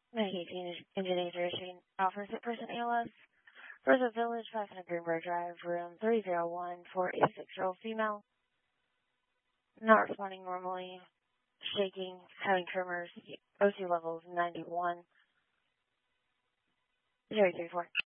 Medication engineers are issuing offers at person ALS. Rosa Village, 500 Greenberg Drive, room 301 for 86-year-old female. Not responding normally, shaking, having tremors, O2 levels 91, 034.